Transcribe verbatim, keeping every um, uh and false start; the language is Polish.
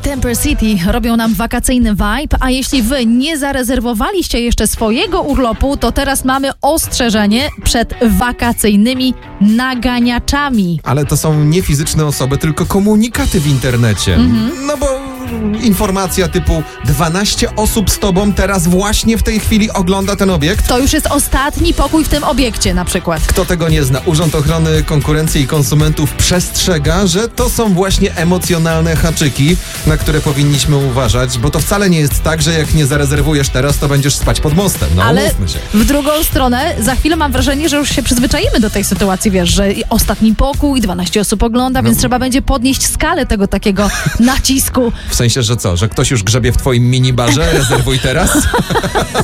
Temper City robią nam wakacyjny vibe, a jeśli wy nie zarezerwowaliście jeszcze swojego urlopu, to teraz mamy ostrzeżenie przed wakacyjnymi naganiaczami. Ale to są nie fizyczne osoby, tylko komunikaty w internecie. Mhm. No bo informacja typu dwanaście osób z tobą teraz właśnie w tej chwili ogląda ten obiekt. To już jest ostatni pokój w tym obiekcie na przykład. Kto tego nie zna? Urząd Ochrony Konkurencji i Konsumentów przestrzega, że to są właśnie emocjonalne haczyki, na które powinniśmy uważać, bo to wcale nie jest tak, że jak nie zarezerwujesz teraz, to będziesz spać pod mostem. No, ale umówmy się. W drugą stronę za chwilę mam wrażenie, że już się przyzwyczaimy do tej sytuacji, wiesz, że ostatni pokój, dwanaście osób ogląda, no. Więc trzeba będzie podnieść skalę tego takiego nacisku. W sensie, że co? Że ktoś już grzebie w twoim minibarze? Rezerwuj teraz?